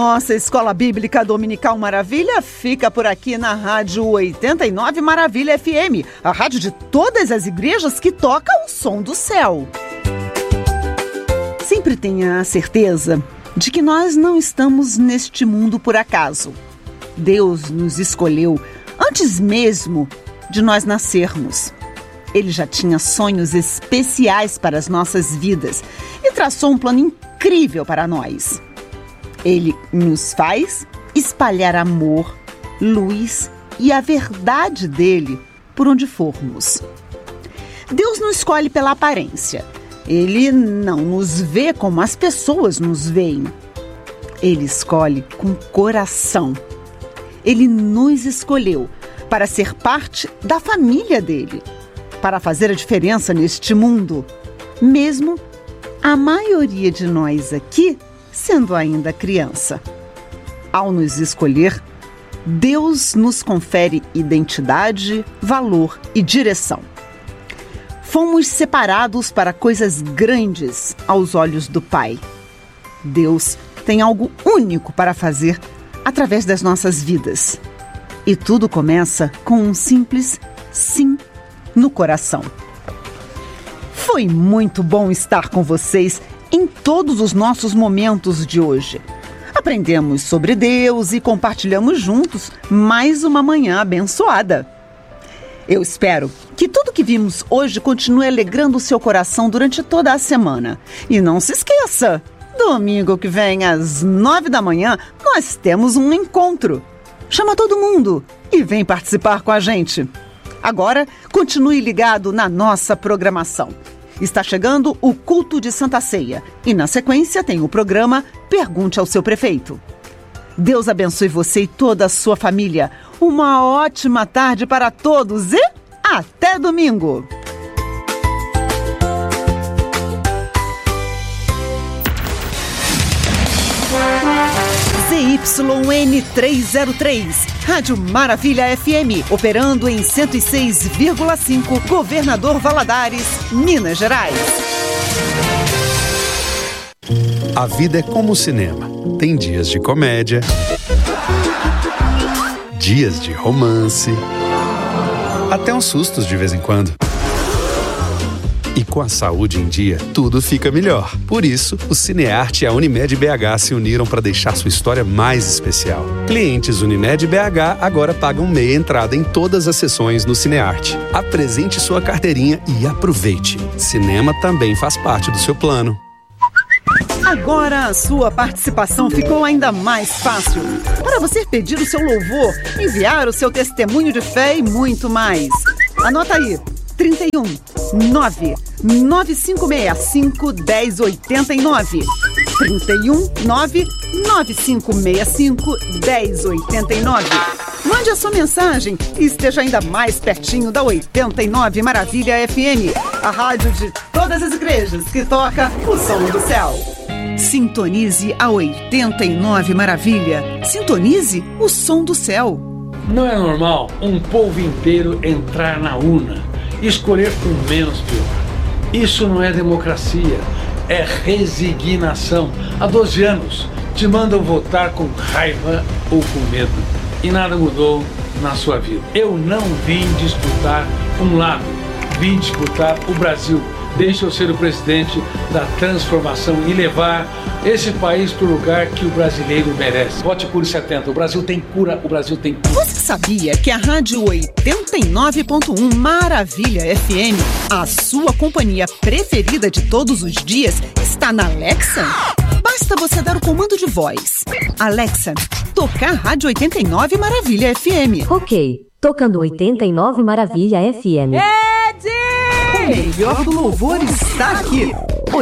nossa Escola Bíblica Dominical Maravilha fica por aqui na Rádio 89 Maravilha FM, a rádio de todas as igrejas que toca o som do céu. Sempre tenha a certeza de que nós não estamos neste mundo por acaso. Deus nos escolheu antes mesmo de nós nascermos. Ele já tinha sonhos especiais para as nossas vidas e traçou um plano incrível para nós. Ele nos faz espalhar amor, luz e a verdade dele por onde formos. Deus não escolhe pela aparência. Ele não nos vê como as pessoas nos veem. Ele escolhe com coração. Ele nos escolheu para ser parte da família dele, para fazer a diferença neste mundo, mesmo a maioria de nós aqui sendo ainda criança. Ao nos escolher, Deus nos confere identidade, valor e direção. Fomos separados para coisas grandes aos olhos do Pai. Deus tem algo único para fazer através das nossas vidas. E tudo começa com um simples sim no coração. Foi muito bom estar com vocês em todos os nossos momentos de hoje. Aprendemos sobre Deus e compartilhamos juntos mais uma manhã abençoada. Eu espero que tudo que vimos hoje continue alegrando o seu coração durante toda a semana. E não se esqueça, domingo que vem às 9 da manhã nós temos um encontro. Chama todo mundo e vem participar com a gente. Agora, continue ligado na nossa programação. Está chegando o culto de Santa Ceia e, na sequência, tem o programa Pergunte ao seu prefeito. Deus abençoe você e toda a sua família. Uma ótima tarde para todos e até domingo! ZYN303, Rádio Maravilha FM, operando em 106,5, Governador Valadares, Minas Gerais. A vida é como o cinema. Tem dias de comédia, dias de romance, até uns sustos de vez em quando. E com a saúde em dia, tudo fica melhor. Por isso, o Cinearte e a Unimed BH se uniram para deixar sua história mais especial. Clientes Unimed BH agora pagam meia entrada em todas as sessões no Cinearte. Apresente sua carteirinha e aproveite. Cinema também faz parte do seu plano. Agora a sua participação ficou ainda mais fácil. Para você pedir o seu louvor, enviar o seu testemunho de fé e muito mais. Anota aí. 31 9 9565 1089. 31 9 9565 1089. Mande a sua mensagem e esteja ainda mais pertinho da 89 Maravilha FM, a rádio de todas as igrejas que toca o som do céu. Sintonize a 89 Maravilha. Sintonize o som do céu. Não é normal um povo inteiro entrar na urna e escolher com menos pior. Isso não é democracia, é resignação. Há 12 anos te mandam votar com raiva ou com medo e nada mudou na sua vida. Eu não vim disputar um lado, vim disputar o Brasil. Deixa eu ser o presidente da transformação e levar esse país para o lugar que o brasileiro merece. Vote Cure 70. O Brasil tem cura, o Brasil tem cura. Você sabia que a Rádio 89.1 Maravilha FM, a sua companhia preferida de todos os dias, está na Alexa? Basta você dar o comando de voz. Alexa, tocar Rádio 89 Maravilha FM. Ok, tocando 89 Maravilha FM. O melhor do louvor está aqui.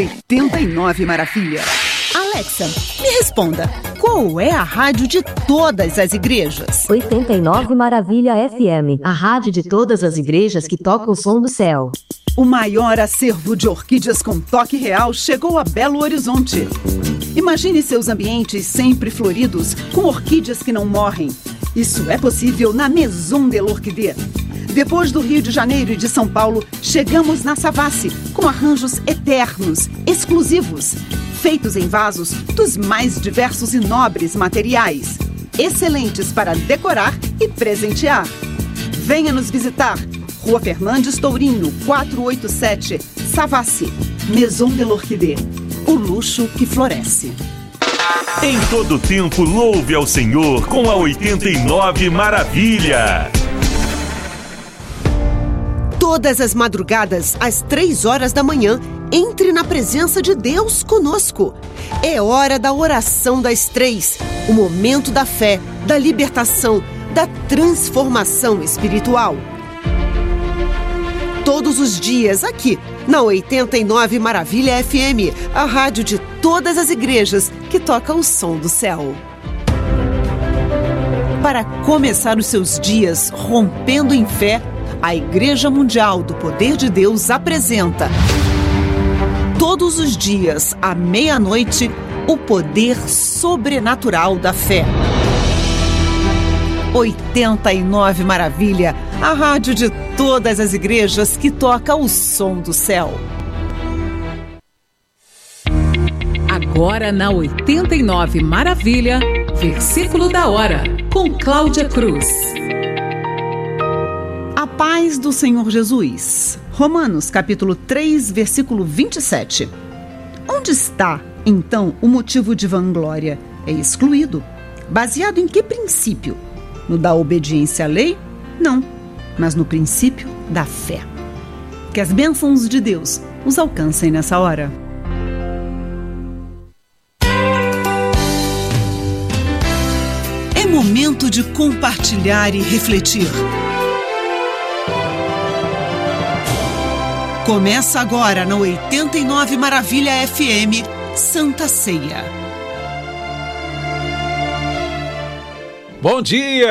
89 Maravilha. Alexa, me responda. Qual é a rádio de todas as igrejas? 89 Maravilha FM. A rádio de todas as igrejas que toca o som do céu. O maior acervo de orquídeas com toque real chegou a Belo Horizonte. Imagine seus ambientes sempre floridos, com orquídeas que não morrem. Isso é possível na Maison de l'Orchidée. Depois do Rio de Janeiro e de São Paulo, chegamos na Savassi, com arranjos eternos, exclusivos. feitos em vasos dos mais diversos e nobres materiais, excelentes para decorar e presentear. Venha nos visitar. Rua Fernandes Tourinho, 487, Savassi, Maison de l'Orchidée. O luxo que floresce. Em todo tempo, louve ao Senhor com a 89 Maravilha. Todas as madrugadas, às 3 horas da manhã, entre na presença de Deus conosco. É hora da oração das 3, o momento da fé, da libertação, da transformação espiritual. Todos os dias aqui, na 89 Maravilha FM, a rádio de todas as igrejas que toca o som do céu. Para começar os seus dias rompendo em fé, a Igreja Mundial do Poder de Deus apresenta, todos os dias, à meia-noite, o poder sobrenatural da fé. 89 Maravilha, a rádio de todas as igrejas que toca o som do céu. Agora na 89 Maravilha, versículo da hora, com Cláudia Cruz. A paz do Senhor Jesus. Romanos, capítulo 3, versículo 27. Onde está, então, o motivo de vanglória? É excluído. Baseado em que princípio? No da obediência à lei? Não, mas no princípio da fé. Que as bênçãos de Deus os alcancem nessa hora. É momento de compartilhar e refletir. Começa agora na 89 Maravilha FM, Santa Ceia. Bom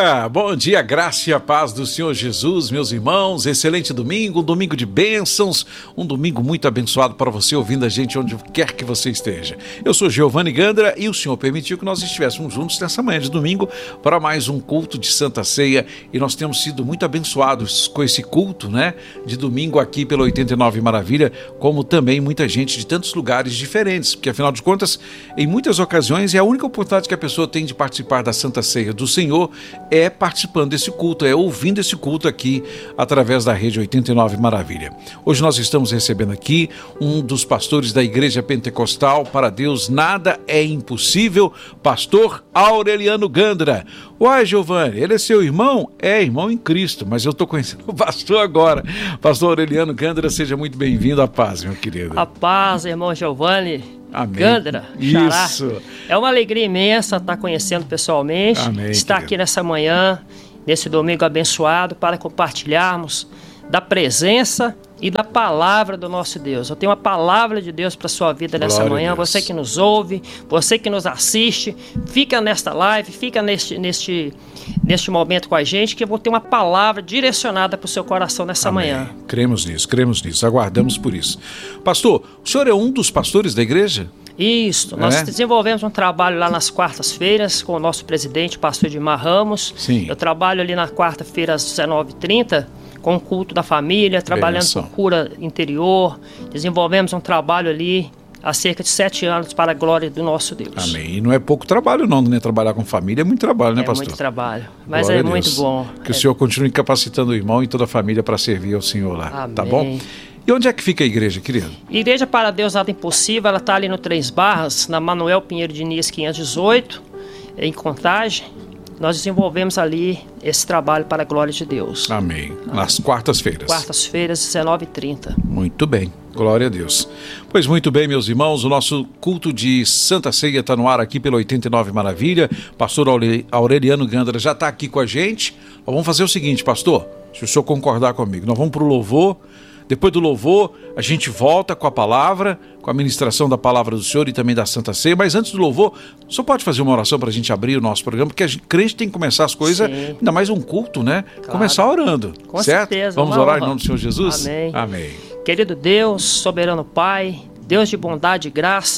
dia, graça e a paz do Senhor Jesus, meus irmãos, excelente domingo, um domingo de bênçãos, um domingo muito abençoado para você ouvindo a gente onde quer que você esteja. Eu sou Giovanni Gandra e o Senhor permitiu que nós estivéssemos juntos nessa manhã de domingo para mais um culto de Santa Ceia e nós temos sido muito abençoados com esse culto, né, de domingo aqui pela 89 Maravilha, como também muita gente de tantos lugares diferentes, porque afinal de contas, em muitas ocasiões é a única oportunidade que a pessoa tem de participar da Santa Ceia do Senhor é participando desse culto, é ouvindo esse culto aqui através da rede 89 Maravilha. Hoje nós estamos recebendo aqui um dos pastores da Igreja Pentecostal Para Deus Nada é Impossível, pastor Aureliano Gandra. Uai, Giovanni, ele é seu irmão? É, irmão em Cristo, mas eu estou conhecendo o pastor agora. Pastor Aureliano Gandra, seja muito bem-vindo. A paz, meu querido. A paz, irmão Giovanni. Amém. Gandra, Xará. Isso. É uma alegria imensa estar conhecendo pessoalmente, Amém, estar querido. aqui nessa manhã, nesse domingo abençoado, para compartilharmos da presença e da palavra do nosso Deus. Eu tenho uma palavra de Deus para a sua vida nessa Glória manhã. a Deus. Você que nos ouve, você que nos assiste, fica nesta live, fica neste momento com a gente, que eu vou ter uma palavra direcionada para o seu coração nessa Amém. manhã. Cremos nisso, aguardamos por isso. Pastor, o senhor é um dos pastores da igreja? Isso, nós desenvolvemos um trabalho lá nas quartas-feiras com o nosso presidente, pastor Edmar Ramos. Sim. Eu trabalho ali na quarta-feira às 19h30 com o culto da família, trabalhando Benção. com cura interior. Desenvolvemos um trabalho ali há cerca de 7 anos para a glória do nosso Deus. Amém. E não é pouco trabalho não, né? Trabalhar com família é muito trabalho, né, pastor? É muito trabalho, mas Glória é a muito Deus. bom. Que o Senhor continue capacitando o irmão e toda a família para servir ao Senhor lá, Amém. tá bom? E onde é que fica a igreja, querido? Igreja Para Deus Nada Impossível, ela está ali no 3 Barras, na Manuel Pinheiro Diniz 518, em Contagem. Nós desenvolvemos ali esse trabalho para a glória de Deus. Amém. Nas quartas-feiras. Quartas-feiras, 19h30. Muito bem, glória a Deus. Pois muito bem, meus irmãos, o nosso culto de Santa Ceia está no ar aqui pela 89 Maravilha. Pastor Aureliano Gandra já está aqui com a gente. Nós vamos fazer o seguinte, pastor, se o senhor concordar comigo, nós vamos para o louvor. Depois do louvor, a gente volta com a palavra, com a ministração da palavra do Senhor e também da Santa Ceia. Mas antes do louvor, só pode fazer uma oração para a gente abrir o nosso programa, porque a crente tem que começar as coisas, Sim. ainda mais um culto, né? Claro. Começar orando, Com certo? certeza. Vamos Uma orar em honra. nome do Senhor Jesus? Amém. Amém. Querido Deus, soberano Pai, Deus de bondade e graça,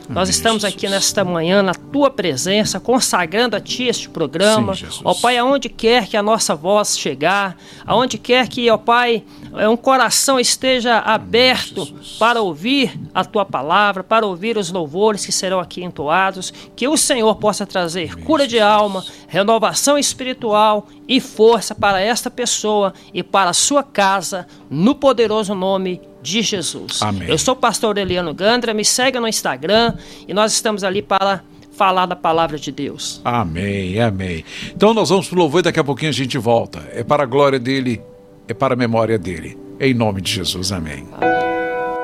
Nós estamos aqui nesta manhã na tua presença, consagrando a ti este programa. Ó Pai, aonde quer que a nossa voz chegar, aonde quer que, ó Pai, um coração esteja aberto para ouvir a tua palavra, para ouvir os louvores que serão aqui entoados, que o Senhor possa trazer cura de alma, renovação espiritual e força para esta pessoa e para a sua casa, no poderoso nome de Jesus. Amém. Eu sou o pastor Eliano Gandra, me segue no Instagram e nós estamos ali para falar da palavra de Deus. Amém, amém. Então nós vamos pro louvor e daqui a pouquinho a gente volta. É para a glória dele, é para a memória dele. Em nome de Jesus, amém. Amém.